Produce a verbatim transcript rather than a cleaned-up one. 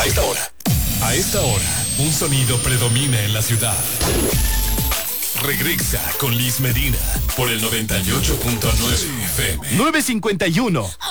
A esta hora. A esta hora, un sonido predomina en la ciudad. Regresa con Liz Medina por el noventa y ocho punto nueve F M. nueve cincuenta y uno.